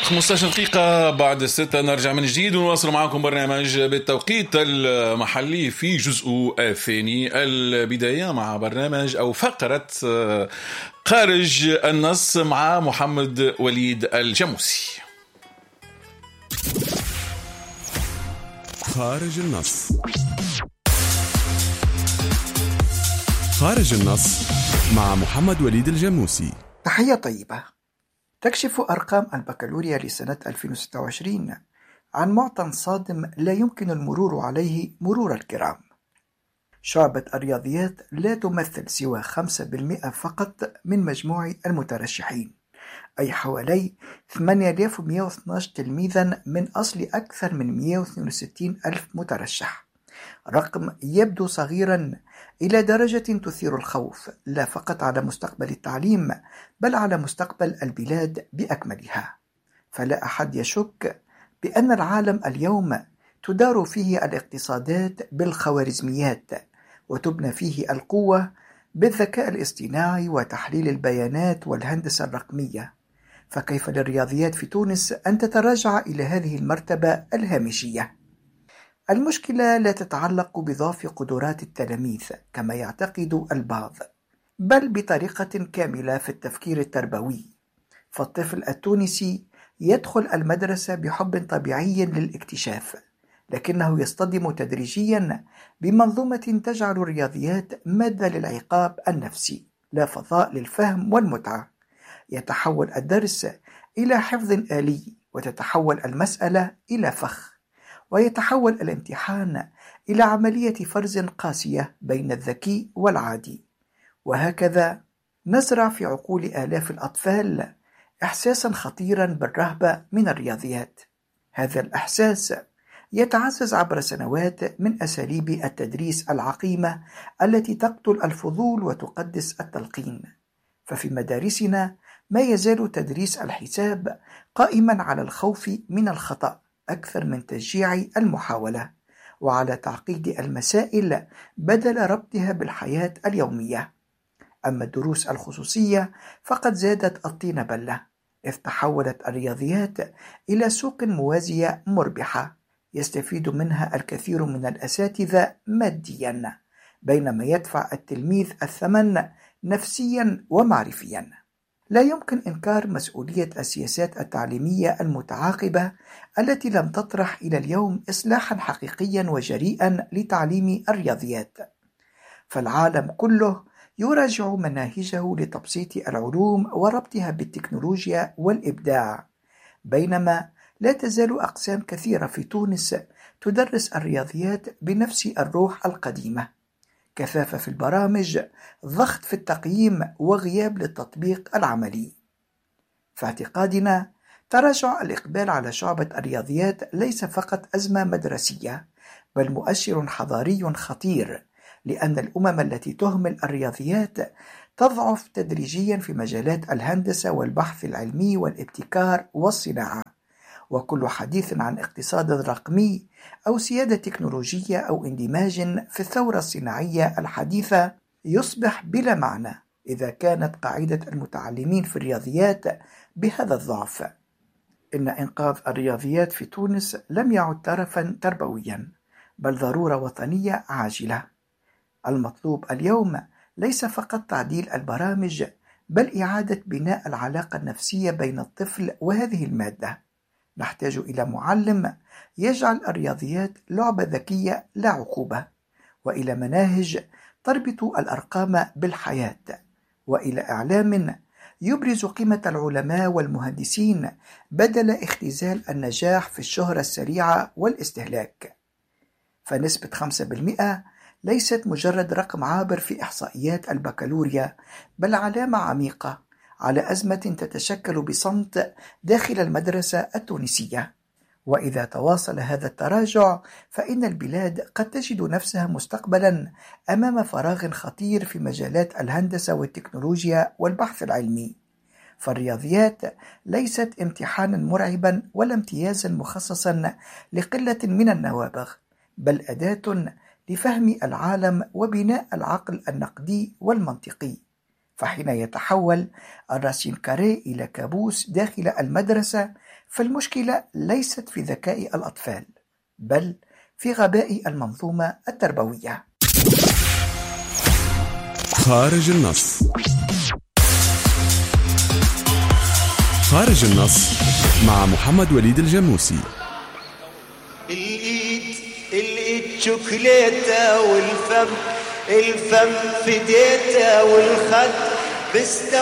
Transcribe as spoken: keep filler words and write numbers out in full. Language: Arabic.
خمسة عشر دقيقة بعد الستة نرجع من جديد ونواصل معكم برنامج بالتوقيت المحلي في جزء الثاني. البداية مع برنامج أو فقرة خارج النص مع محمد وليد الجاموسي. خارج النص. خارج النص مع محمد وليد الجاموسي. تحية طيبة. تكشف أرقام البكالوريا لسنة ألفين وستة وعشرين عن معطى صادم لا يمكن المرور عليه مرور الكرام. شعبة الرياضيات لا تمثل سوى خمسة بالمئة فقط من مجموع المترشحين، أي حوالي ثمانية آلاف ومئة واثني عشر تلميذا من أصل أكثر من مئة واثنين وستين ألف مترشح. رقم يبدو صغيرا إلى درجة تثير الخوف، لا فقط على مستقبل التعليم بل على مستقبل البلاد بأكملها. فلا أحد يشك بأن العالم اليوم تدار فيه الاقتصادات بالخوارزميات، وتبنى فيه القوة بالذكاء الاصطناعي وتحليل البيانات والهندسة الرقمية. فكيف للرياضيات في تونس أن تتراجع إلى هذه المرتبة الهامشية؟ المشكلة لا تتعلق بضعف قدرات التلاميذ كما يعتقد البعض، بل بطريقة كاملة في التفكير التربوي. فالطفل التونسي يدخل المدرسة بحب طبيعي للاكتشاف، لكنه يصطدم تدريجيا بمنظومة تجعل الرياضيات مادة للعقاب النفسي لا فضاء للفهم والمتعة. يتحول الدرس إلى حفظ آلي، وتتحول المسألة إلى فخ، ويتحول الامتحان إلى عملية فرز قاسية بين الذكي والعادي. وهكذا نزرع في عقول آلاف الأطفال إحساسا خطيرا بالرهبة من الرياضيات. هذا الإحساس يتعزز عبر سنوات من أساليب التدريس العقيمة التي تقتل الفضول وتقدس التلقين. ففي مدارسنا ما يزال تدريس الحساب قائما على الخوف من الخطأ أكثر من تشجيع المحاولة، وعلى تعقيد المسائل بدل ربطها بالحياة اليومية. أما الدروس الخصوصية فقد زادت الطين بلة، إذ تحولت الرياضيات إلى سوق موازية مربحة يستفيد منها الكثير من الأساتذة ماديا، بينما يدفع التلميذ الثمن نفسيا ومعرفيا. لا يمكن إنكار مسؤولية السياسات التعليمية المتعاقبة التي لم تطرح إلى اليوم إصلاحا حقيقيا وجريئا لتعليم الرياضيات. فالعالم كله يراجع مناهجه لتبسيط العلوم وربطها بالتكنولوجيا والإبداع، بينما لا تزال أقسام كثيرة في تونس تدرس الرياضيات بنفس الروح القديمة: كثافة في البرامج، ضغط في التقييم، وغياب للتطبيق العملي. في اعتقادنا تراجع الإقبال على شعبة الرياضيات ليس فقط أزمة مدرسية، بل مؤشر حضاري خطير، لأن الأمم التي تهمل الرياضيات تضعف تدريجيا في مجالات الهندسة والبحث العلمي والابتكار والصناعة. وكل حديث عن اقتصاد رقمي أو سيادة تكنولوجية أو اندماج في الثورة الصناعية الحديثة يصبح بلا معنى إذا كانت قاعدة المتعلمين في الرياضيات بهذا الضعف. إن إنقاذ الرياضيات في تونس لم يعد ترفا تربويا، بل ضرورة وطنية عاجلة. المطلوب اليوم ليس فقط تعديل البرامج، بل إعادة بناء العلاقة النفسية بين الطفل وهذه المادة. نحتاج إلى معلم يجعل الرياضيات لعبة ذكية لا عقوبة، وإلى مناهج تربط الأرقام بالحياة، وإلى إعلام يبرز قيمة العلماء والمهندسين بدل اختزال النجاح في الشهرة السريعة والاستهلاك. فنسبة خمسة بالمئة ليست مجرد رقم عابر في إحصائيات البكالوريا، بل علامة عميقة على أزمة تتشكل بصمت داخل المدرسة التونسية. وإذا تواصل هذا التراجع فإن البلاد قد تجد نفسها مستقبلا أمام فراغ خطير في مجالات الهندسة والتكنولوجيا والبحث العلمي. فالرياضيات ليست امتحانا مرعبا ولا امتيازا مخصصا لقلة من النوابغ، بل أداة لفهم العالم وبناء العقل النقدي والمنطقي. فحين يتحول الراسين كاريه إلى كابوس داخل المدرسة، فالمشكلة ليست في ذكاء الأطفال، بل في غباء المنظومة التربوية. خارج النص. خارج النص مع محمد وليد الجموسي. الإيد الإيد شوكليتة والفم الفم فديتة والخد بستوى